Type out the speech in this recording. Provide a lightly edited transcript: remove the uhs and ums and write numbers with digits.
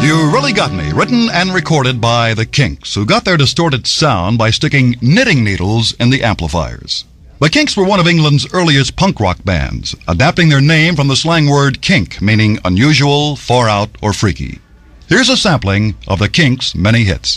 You Really Got Me, written and recorded by the Kinks, who got their distorted sound by sticking knitting needles in the amplifiers. The Kinks were one of England's earliest punk rock bands, adapting their name from the slang word kink, meaning unusual, far out, or freaky. Here's a sampling of the Kinks' many hits.